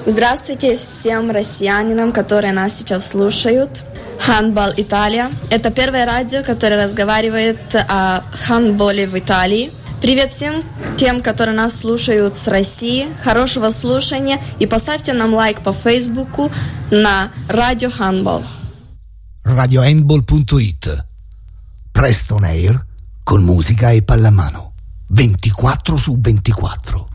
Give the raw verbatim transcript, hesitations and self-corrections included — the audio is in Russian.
Здравствуйте всем россиянам, которые нас сейчас слушают. Handball Italia – это первое радио, которое разговаривает о хандболе в Италии. Привет всем тем, которые нас слушают с России. Хорошего слушания и поставьте нам лайк по Фейсбуку на Radio Handball. radio handball punto it. Presto on air con musica e pallamano. ventiquattro su ventiquattro.